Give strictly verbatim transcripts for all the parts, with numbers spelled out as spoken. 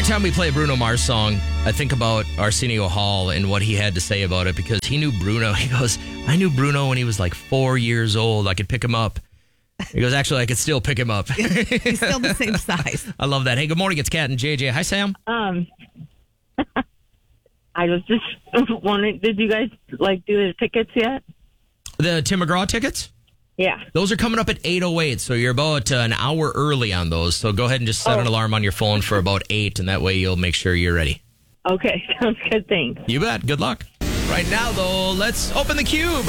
time we play a Bruno Mars song, I think about Arsenio Hall and what he had to say about it, because he knew Bruno. He goes, I knew Bruno when he was like four years old. I could pick him up. He goes, actually, I could still pick him up. He's still the same size. I love that. Hey, good morning. It's Kat and J J. Hi, Sam. Um, I was just wondering, did you guys like do the tickets yet? The Tim McGraw tickets? Yeah. Those are coming up at eight oh eight, so you're about uh, an hour early on those. So go ahead and just set Oh. an alarm on your phone for about eight, and that way you'll make sure you're ready. Okay, sounds good. Thanks. You bet. Good luck. Right now, though, let's open the cube.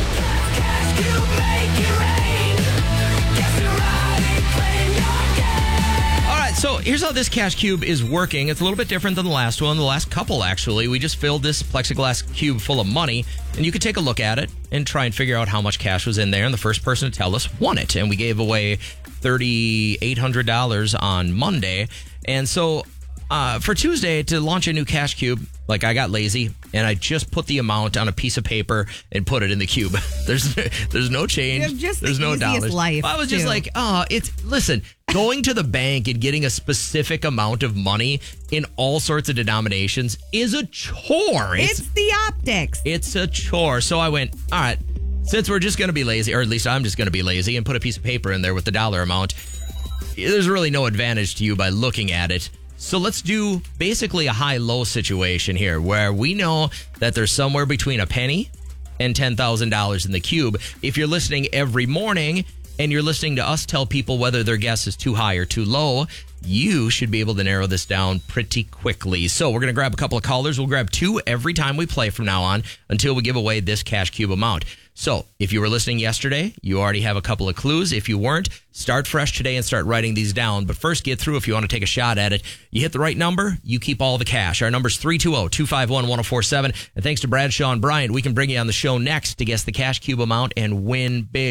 All right, so here's how this cash cube is working. It's a little bit different than the last one. The last couple, actually. We just filled this plexiglass cube full of money, and you could take a look at it and try and figure out how much cash was in there, and the first person to tell us won it. And we gave away three thousand eight hundred dollars on Monday. And so uh, for Tuesday, to launch a new cash cube, like, I got lazy, and I just put the amount on a piece of paper and put it in the cube. There's there's no change. You have just there's the no easiest dollars. life, I was just too. like, oh, it's, listen, going to the bank and getting a specific amount of money in all sorts of denominations is a chore. It's, the optics. It's a chore. So I went, all right, since we're just going to be lazy, or at least I'm just going to be lazy and put a piece of paper in there with the dollar amount, there's really no advantage to you by looking at it. So let's do basically a high-low situation here, where we know that there's somewhere between a penny and ten thousand dollars in the cube. If you're listening every morning and you're listening to us tell people whether their guess is too high or too low, you should be able to narrow this down pretty quickly. So we're going to grab a couple of callers. We'll grab two every time we play from now on until we give away this cash cube amount. So if you were listening yesterday, you already have a couple of clues. If you weren't, start fresh today and start writing these down. But first, get through if you want to take a shot at it. You hit the right number, you keep all the cash. Our number's three two zero, two five one, one zero four seven. And thanks to Bradshaw and Bryant, we can bring you on the show next to guess the cash cube amount and win big.